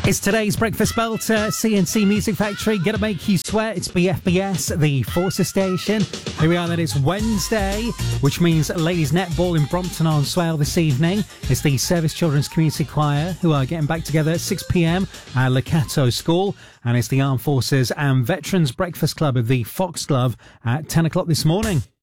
It's today's breakfast belter, CNC Music Factory, gonna make you sweat. It's BFBS, the Forces station. Here we are, that is Wednesday, which means ladies netball in Brompton on Swale this evening. It's the Service Children's Community Choir who are getting back together at 6 p.m. at Lakato School. And it's the Armed Forces and Veterans Breakfast Club of the Foxglove at 10 o'clock this morning.